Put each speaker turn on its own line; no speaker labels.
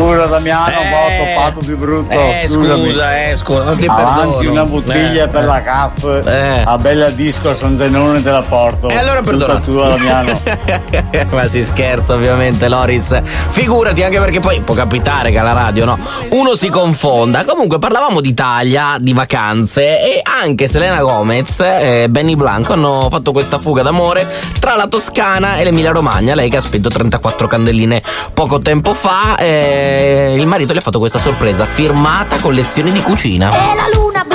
Scusa Damiano, ho toppato di brutto.
Scusa, non ti
avanti
perdono.
una bottiglia per la CAF a Bella Disco a San Zenone te la porto.
E allora
tutta tua Damiano.
Ma si scherza ovviamente, Loris. Figurati, anche perché poi può capitare che alla radio, no, uno si confonda. Comunque parlavamo d'Italia, di vacanze, e anche Selena Gomez e Benny Blanco hanno fatto questa fuga d'amore tra la Toscana e l'Emilia Romagna. Lei che ha spento 34 candeline poco tempo fa, il marito le ha fatto questa sorpresa firmata con lezioni di cucina.
E la luna